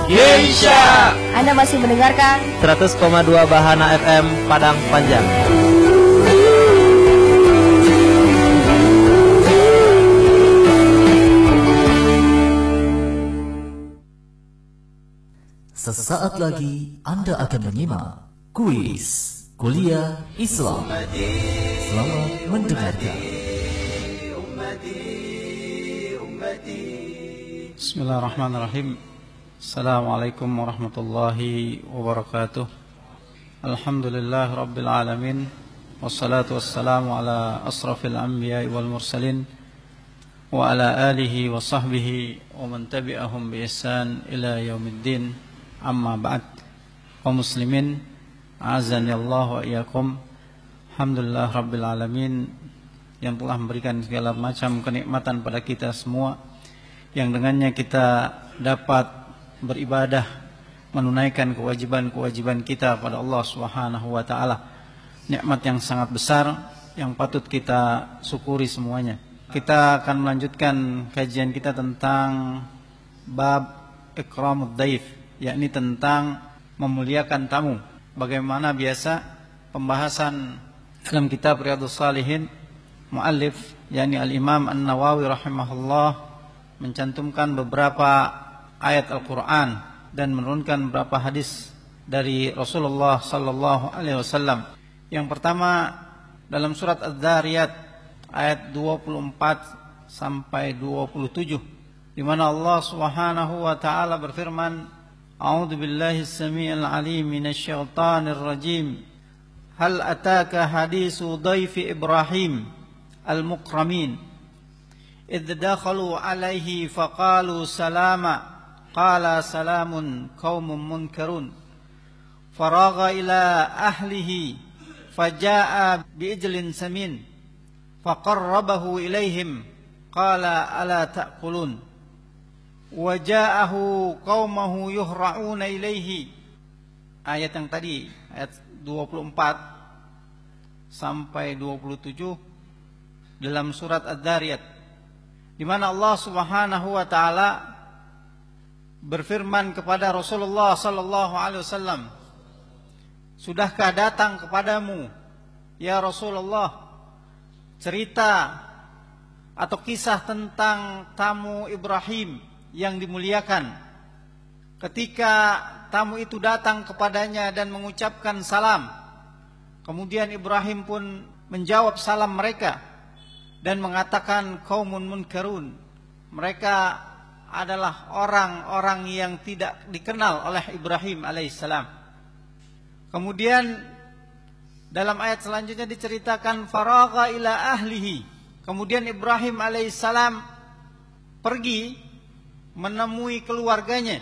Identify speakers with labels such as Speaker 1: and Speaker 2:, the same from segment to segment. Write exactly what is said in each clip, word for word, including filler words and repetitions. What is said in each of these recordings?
Speaker 1: Yeisha.
Speaker 2: Anda masih mendengarkan
Speaker 1: seratus koma dua Bahana F M Padang Panjang.
Speaker 3: Sesaat lagi Anda akan menyimak kuis Kuliah Islam. Selamat mendengarkan.
Speaker 4: Bismillahirrahmanirrahim. Assalamualaikum warahmatullahi wabarakatuh. Alhamdulillah Rabbil Alamin. Wassalatu wassalamu ala asrafil anbiya wal mursalin wa ala alihi wa sahbihi wa man tabi'ahum bi ihsan ila yaumiddin. Amma ba'd. Kaum muslimin, azani Allah wa iyyakum. Alhamdulillah Rabbil Alamin yang telah memberikan segala macam kenikmatan pada kita semua, yang dengannya kita dapat beribadah, menunaikan kewajiban-kewajiban kita pada Allah Subhanahu wa taala. Nikmat yang sangat besar yang patut kita syukuri semuanya. Kita akan melanjutkan kajian kita tentang bab ikramud dhaif, yakni tentang memuliakan tamu. Bagaimana biasa pembahasan dalam kitab Riyadhus Shalihin, muallif yakni Al-Imam An-Nawawi rahimahullah mencantumkan beberapa ayat Al-Quran dan menurunkan beberapa hadis dari Rasulullah sallallahu alaihi wasallam. Yang pertama dalam surat Az-Zariyat ayat dua puluh empat sampai dua puluh tujuh, di mana Allah Subhanahu wa taala berfirman, A'udzu billahi as-sami'il 'alim minasy syaithanir rajim. Hal ataka hadisu dhaifi Ibrahim al-mukramin idh dakhalu alaihi faqalu salama qala salamun qaumun munkarun faragha ila ahlihi faja'a bi'ijlin samin faqarrabahu ilaihim qala ala ta'kulun waja'ahu qaumahu yuhra'una ilaihi. Ayat yang tadi ayat dua puluh empat sampai dua puluh tujuh dalam surat Ad-Dariyat, di mana Allah Subhanahu wa taala berfirman kepada Rasulullah sallallahu alaihi wasallam, sudahkah datang kepadamu ya Rasulullah cerita atau kisah tentang tamu Ibrahim yang dimuliakan, ketika tamu itu datang kepadanya dan mengucapkan salam, kemudian Ibrahim pun menjawab salam mereka dan mengatakan qaumun munkarun, mereka adalah orang-orang yang tidak dikenal oleh Ibrahim alaihissalam. Kemudian dalam ayat selanjutnya diceritakan faragha ila ahlihi, kemudian Ibrahim alaihissalam pergi menemui keluarganya.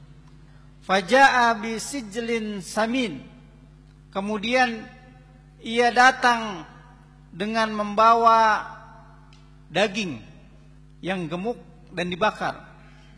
Speaker 4: Faja'a bisijlin samin, kemudian ia datang dengan membawa daging yang gemuk dan dibakar.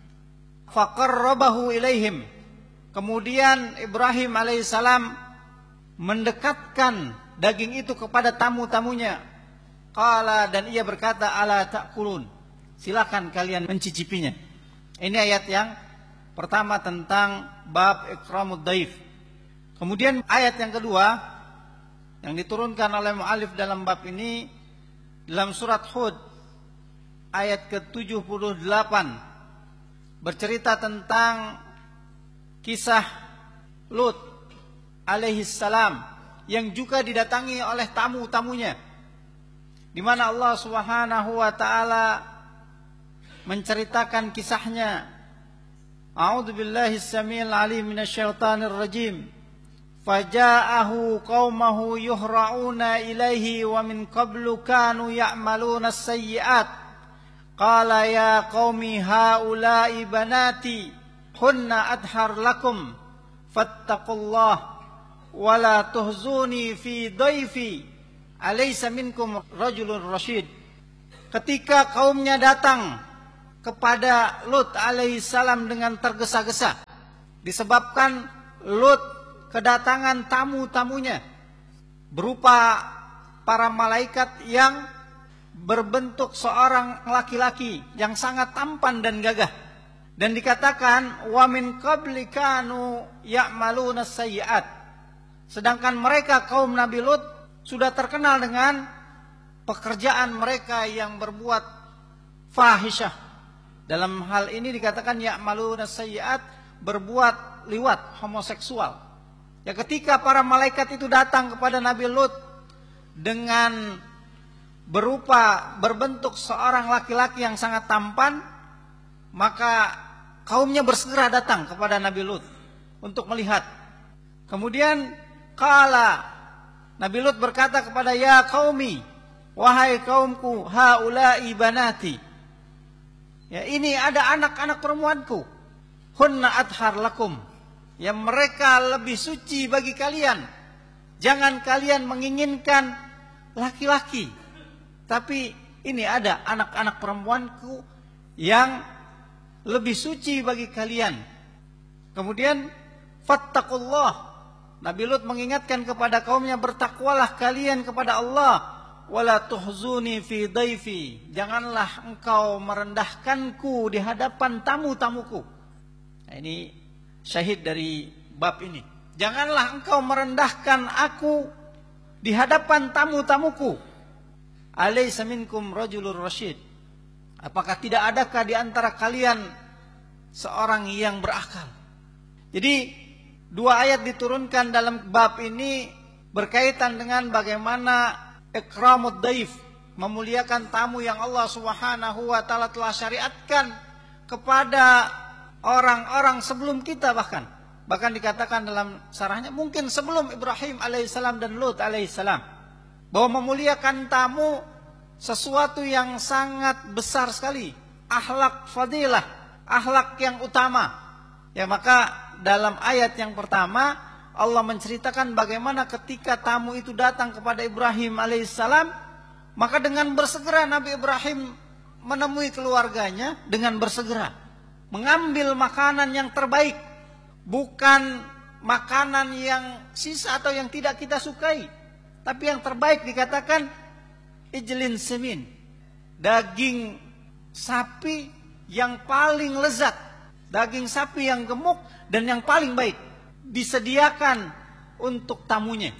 Speaker 4: Faqarrabahu ilaihim, kemudian Ibrahim alaihissalam mendekatkan daging itu kepada tamu-tamunya. Qala, dan ia berkata, ala ta'kulun, silakan kalian mencicipinya. Ini ayat yang pertama tentang bab ikramud dhaif. Kemudian ayat yang kedua yang diturunkan oleh mu'allif dalam bab ini dalam surat Hud ayat ke tujuh puluh delapan, bercerita tentang kisah Lut alaihissalam yang juga didatangi oleh tamu-tamunya, di mana Allah Subhanahu wa taala menceritakan kisahnya. A'udzu billahi as-sami'il 'alim minasy syaithanir rajim. Faja'ahu qaumahu yuhra'una ilaihi wa min qablu kanu ya'maluna as-sayyi'at. Qala ya qaumi haula'i banati hunna adhar lakum fattaqullah wa la tuhzuni fi dhaifi alaysa minkum rajulun rasyid. Ketika kaumnya datang kepada Lut alaihissalam dengan tergesa-gesa, disebabkan Lut kedatangan tamu-tamunya berupa para malaikat yang berbentuk seorang laki-laki yang sangat tampan dan gagah. Dan dikatakan wa min qabli kanu ya'maluna sayyi'at. Sedangkan mereka kaum Nabi Lut sudah terkenal dengan pekerjaan mereka yang berbuat fahisyah. Dalam hal ini dikatakan ya'maluna sayyi'at, berbuat liwat, homoseksual. Ya, ketika para malaikat itu datang kepada Nabi Lut dengan berupa berbentuk seorang laki-laki yang sangat tampan, maka kaumnya bersegera datang kepada Nabi Lut untuk melihat. Kemudian qala, Nabi Lut berkata kepada, ya qaumi, wahai kaumku, haula'i banati. Ya, ini ada anak-anak perempuanku. Hunna athhar lakum. Ya, mereka lebih suci bagi kalian. Jangan kalian menginginkan laki-laki. Tapi ini ada anak-anak perempuanku yang lebih suci bagi kalian. Kemudian fattaqullah. Nabi Lut mengingatkan kepada kaumnya, bertakwalah kalian kepada Allah. Wala tuhzuni fi dhaifi. Janganlah engkau merendahkanku di hadapan tamu-tamuku. Nah, ini syahid dari bab ini. Janganlah engkau merendahkan aku di hadapan tamu-tamuku. Alaysa minkum rajulur rasyid. Apakah tidak adakah di antara kalian seorang yang berakal? Jadi dua ayat diturunkan dalam bab ini berkaitan dengan bagaimana ikramud daif, memuliakan tamu yang Allah Subhanahu wa taala telah syariatkan kepada orang-orang sebelum kita bahkan. Bahkan dikatakan dalam sarahnya mungkin sebelum Ibrahim alaihissalam dan Lut alaihissalam, bahwa memuliakan tamu sesuatu yang sangat besar sekali, akhlak fadilah, akhlak yang utama. Ya, maka dalam ayat yang pertama Allah menceritakan bagaimana ketika tamu itu datang kepada Ibrahim alaihissalam, maka dengan bersegera Nabi Ibrahim menemui keluarganya dengan bersegera mengambil makanan yang terbaik, bukan makanan yang sisa atau yang tidak kita sukai, tapi yang terbaik. Dikatakan ijlin semin, daging sapi yang paling lezat, daging sapi yang gemuk dan yang paling baik, disediakan untuk tamunya.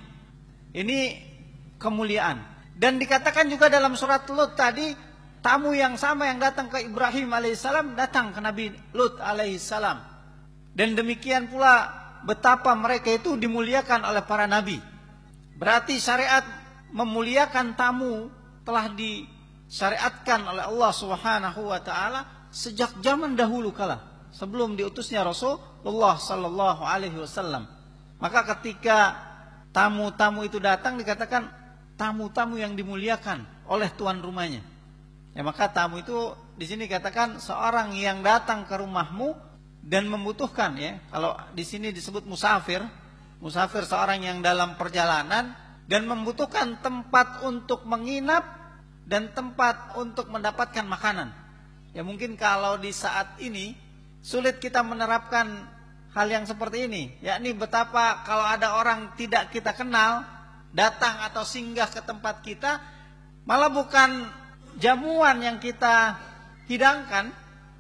Speaker 4: Ini kemuliaan. Dan dikatakan juga dalam surat Lut tadi, tamu yang sama yang datang ke Ibrahim alaihissalam datang ke Nabi Lut alaihissalam. Dan demikian pula betapa mereka itu dimuliakan oleh para nabi. Berarti syariat memuliakan tamu telah disyariatkan oleh Allah Subhanahu wa taala sejak zaman dahulu kala, sebelum diutusnya Rasulullah sallallahu alaihi wasallam. Maka ketika tamu-tamu itu datang dikatakan tamu-tamu yang dimuliakan oleh tuan rumahnya. Ya, maka tamu itu di sini dikatakan seorang yang datang ke rumahmu dan membutuhkan, ya. Kalau di sini disebut musafir, musafir seorang yang dalam perjalanan dan membutuhkan tempat untuk menginap dan tempat untuk mendapatkan makanan. Ya, mungkin kalau di saat ini sulit kita menerapkan hal yang seperti ini, yakni betapa kalau ada orang tidak kita kenal datang atau singgah ke tempat kita, malah bukan jamuan yang kita hidangkan,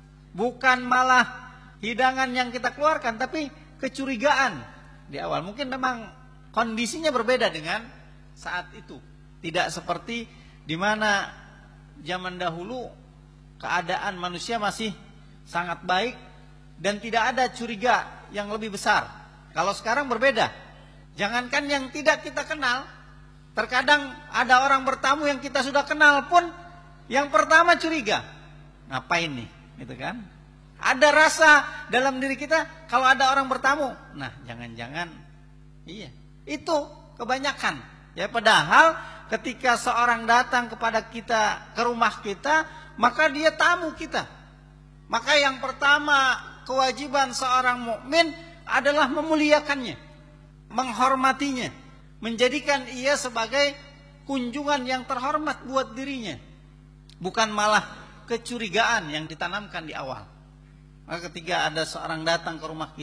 Speaker 4: bukan malah hidangan yang kita keluarkan, tapi kecurigaan di awal. Mungkin memang kondisinya berbeda dengan saat itu, tidak seperti di mana zaman dahulu keadaan manusia masih sangat baik dan tidak ada curiga yang lebih besar. Kalau sekarang berbeda. Jangankan yang tidak kita kenal, terkadang ada orang bertamu yang kita sudah kenal pun yang pertama curiga. Ngapain nih? Gitu kan? Ada rasa dalam diri kita kalau ada orang bertamu, nah jangan-jangan iya. Itu kebanyakan. Ya, padahal ketika seorang datang kepada kita, ke rumah kita, maka dia tamu kita. Maka yang pertama kewajiban seorang mukmin adalah memuliakannya, menghormatinya, menjadikan ia sebagai kunjungan yang terhormat buat dirinya, bukan malah kecurigaan yang ditanamkan di awal. Maka ketika ada seorang datang ke rumah kita,